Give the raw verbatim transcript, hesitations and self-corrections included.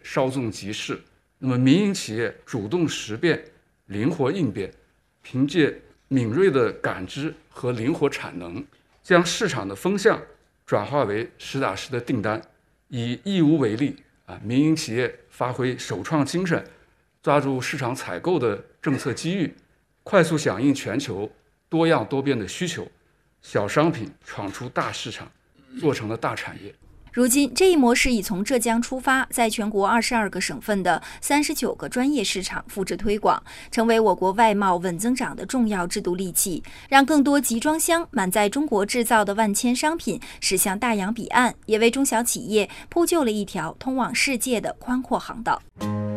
稍纵即逝。那么民营企业主动识变、灵活应变，凭借敏锐的感知和灵活产能，将市场的风向转化为实打实的订单。以义乌为例，啊，民营企业发挥首创精神，抓住市场采购的政策机遇，快速响应全球多样多变的需求，小商品闯出大市场，做成了大产业。 如今，这一模式已从浙江出发，在全国二十二个省份的三十九个专业市场复制推广，成为我国外贸稳增长的重要制度利器，让更多集装箱满载中国制造的万千商品驶向大洋彼岸，也为中小企业铺就了一条通往世界的宽阔航道。